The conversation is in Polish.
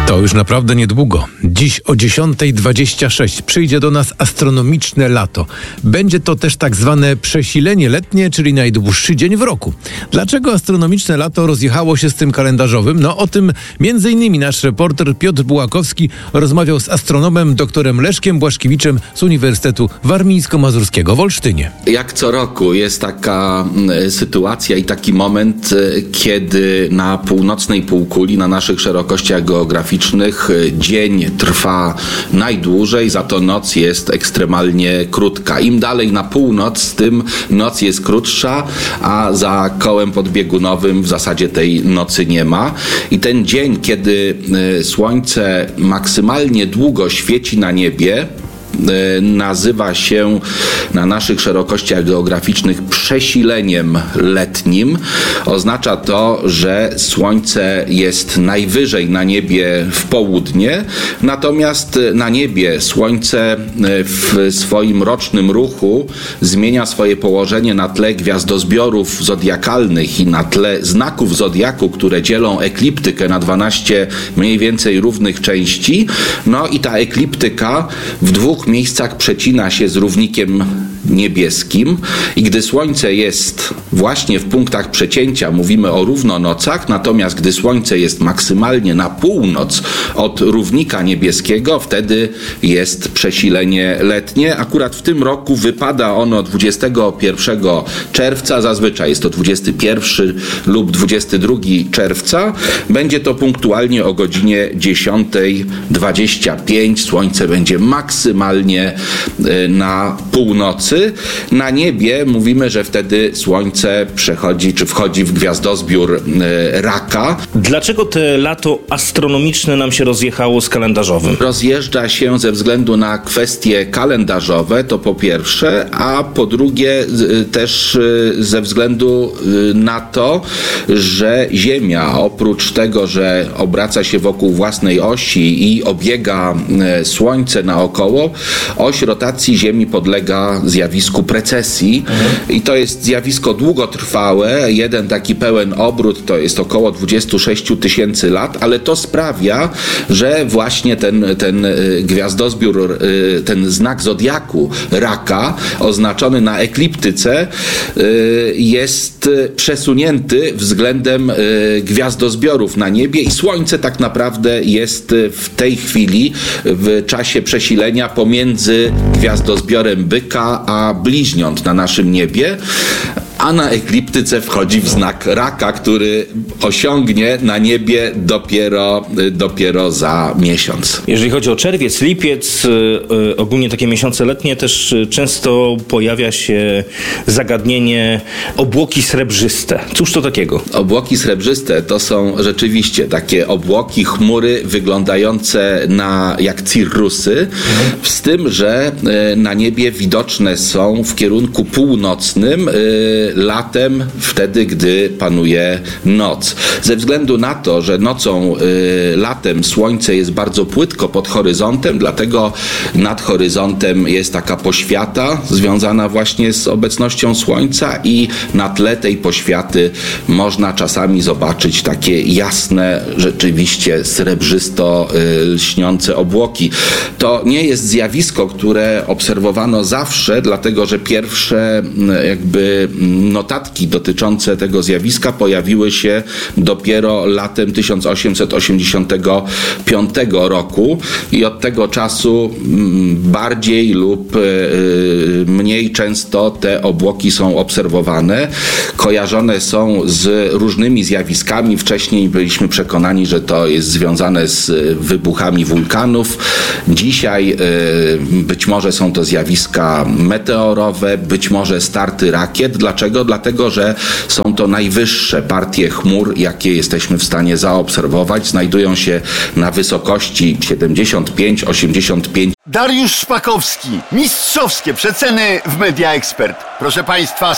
To już naprawdę niedługo. Dziś o 10:26 przyjdzie do nas astronomiczne lato. Będzie to też tak zwane przesilenie letnie, czyli najdłuższy dzień w roku. Dlaczego astronomiczne lato rozjechało się z tym kalendarzowym? No o tym m.in. nasz reporter Piotr Bułakowski rozmawiał z astronomem doktorem Leszkiem Błaszkiewiczem z Uniwersytetu Warmińsko-Mazurskiego w Olsztynie. Jak co roku jest taka sytuacja i taki moment, kiedy na północnej półkuli, na naszych szerokościach geograficznych dzień trwa najdłużej, za to noc jest ekstremalnie krótka. Im dalej na północ, tym noc jest krótsza, a za kołem podbiegunowym w zasadzie tej nocy nie ma. I ten dzień, kiedy słońce maksymalnie długo świeci na niebie, nazywa się na naszych szerokościach geograficznych przesileniem letnim. Oznacza to, że słońce jest najwyżej na niebie w południe, natomiast na niebie słońce w swoim rocznym ruchu zmienia swoje położenie na tle gwiazdozbiorów zodiakalnych i na tle znaków zodiaku, które dzielą ekliptykę na 12 mniej więcej równych części. No i ta ekliptyka w dwóch miejscach przecina się z równikiem niebieskim i gdy słońce jest właśnie w punktach przecięcia, mówimy o równonocach, natomiast gdy słońce jest maksymalnie na północ od równika niebieskiego, wtedy jest przesilenie letnie. Akurat w tym roku wypada ono 21 czerwca, zazwyczaj jest to 21 lub 22 czerwca. Będzie to punktualnie o godzinie 10:25. Słońce będzie maksymalnie na północy. Na niebie mówimy, że wtedy słońce przechodzi czy wchodzi w gwiazdozbiór Raka. Dlaczego te lato astronomiczne nam się rozjechało z kalendarzowym? Rozjeżdża się ze względu na kwestie kalendarzowe, to po pierwsze, a po drugie też ze względu na to, że Ziemia oprócz tego, że obraca się wokół własnej osi i obiega Słońce naokoło, oś rotacji Ziemi podlega zjawisku precesji i to jest zjawisko długotrwałe. Jeden taki pełen obrót to jest około 26 000 lat, ale to sprawia, że właśnie ten gwiazdozbiór, ten znak zodiaku Raka, oznaczony na ekliptyce, jest przesunięty względem gwiazdozbiorów na niebie i Słońce tak naprawdę jest w tej chwili w czasie przesilenia pomiędzy gwiazdozbiorem Byka a Bliźniąt na naszym niebie, a na ekliptyce wchodzi w znak Raka, który osiągnie na niebie dopiero za miesiąc. Jeżeli chodzi o czerwiec, lipiec, ogólnie takie miesiące letnie, też często pojawia się zagadnienie obłoki srebrzyste. Cóż to takiego? Obłoki srebrzyste to są rzeczywiście takie obłoki, chmury wyglądające jak cirrusy, z tym, że na niebie widoczne są w kierunku północnym latem, wtedy gdy panuje noc. Ze względu na to, że nocą, latem słońce jest bardzo płytko pod horyzontem, dlatego nad horyzontem jest taka poświata związana właśnie z obecnością słońca i na tle tej poświaty można czasami zobaczyć takie jasne, rzeczywiście srebrzysto lśniące obłoki. To nie jest zjawisko, które obserwowano zawsze, dlatego że pierwsze notatki dotyczące tego zjawiska pojawiły się dopiero latem 1885 roku i od tego czasu bardziej lub mniej często te obłoki są obserwowane. Kojarzone są z różnymi zjawiskami. Wcześniej byliśmy przekonani, że to jest związane z wybuchami wulkanów. Dzisiaj być może są to zjawiska meteorowe, być może starty rakiet. Dlaczego? Dlatego, że są to najwyższe partie chmur, jakie jesteśmy w stanie zaobserwować. Znajdują się na wysokości 75-85. Dariusz Szpakowski. Mistrzowskie przeceny w Media Expert. Proszę Państwa,